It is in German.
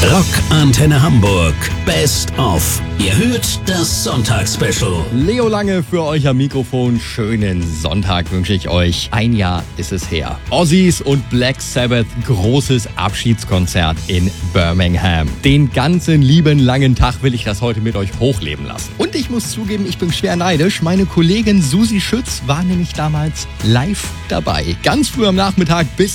Rock Antenne Hamburg Best of. Ihr hört das Sonntagsspecial. Leo Lange für euch am Mikrofon. Schönen Sonntag wünsche ich euch. Ein Jahr ist es her. Ozzy's und Black Sabbath, großes Abschiedskonzert in Birmingham. Den ganzen lieben langen Tag will ich das heute mit euch hochleben lassen. Und ich muss zugeben, ich bin schwer neidisch. Meine Kollegin Susi Schütz war nämlich damals live dabei. Ganz früh am Nachmittag bis